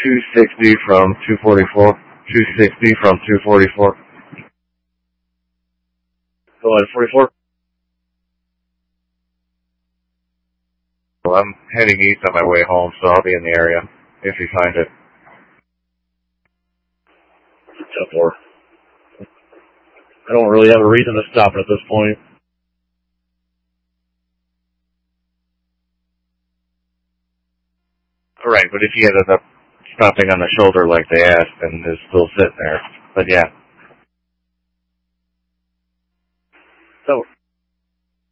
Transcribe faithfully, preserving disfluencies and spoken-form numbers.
two sixty from two forty-four. two sixty from two forty-four. Go ahead, forty-four. Well, I'm heading east on my way home, so I'll be in the area if you find it. ten four. I don't really have a reason to stop it at this point. Right, but if you ended up stopping on the shoulder like they asked, then it's still sitting there. But yeah.